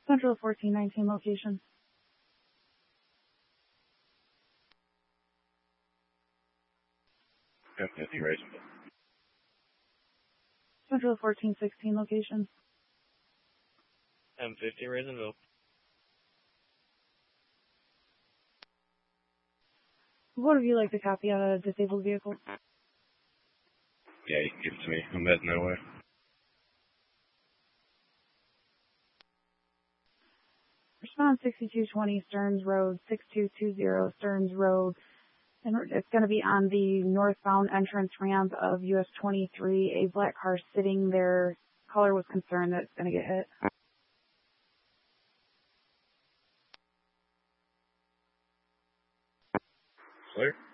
Central 1419 location. M50 Raisonville. Central 1416 location. M50 Raisonville. What would you like to copy on a disabled vehicle? Yeah, you can give it to me. I'm heading that way. Respond 6220 Stearns Road, 6220 Stearns Road. And it's going to be on the northbound entrance ramp of US 23. A black car sitting there. Caller was concerned that it's going to get hit. Clear?